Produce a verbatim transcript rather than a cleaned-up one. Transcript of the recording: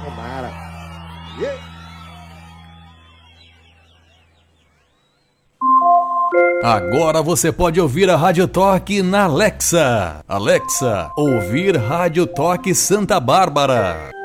Tomara. Yeah. Agora você pode ouvir a Rádio Toque na Alexa. Alexa, ouvir Rádio Toque Santa Bárbara.